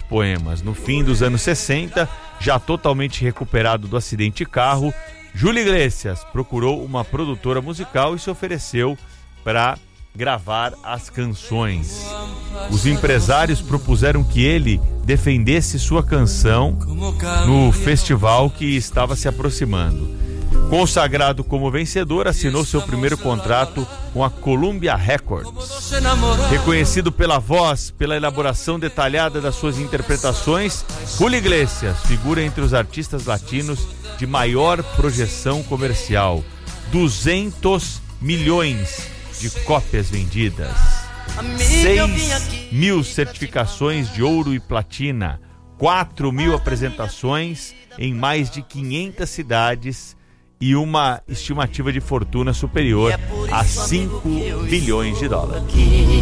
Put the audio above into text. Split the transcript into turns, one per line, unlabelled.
poemas. No fim dos anos 60, já totalmente recuperado do acidente de carro, Júlio Iglesias procurou uma produtora musical e se ofereceu para gravar as canções. Os empresários propuseram que ele defendesse sua canção no festival que estava se aproximando. Consagrado como vencedor, assinou seu primeiro contrato com a Columbia Records. Reconhecido pela voz, pela elaboração detalhada das suas interpretações, Julio Iglesias figura entre os artistas latinos de maior projeção comercial. 200 milhões de cópias vendidas. 6.000 certificações de ouro e platina. 4.000 apresentações em mais de 500 cidades e uma estimativa de fortuna superior a 5 bilhões de dólares.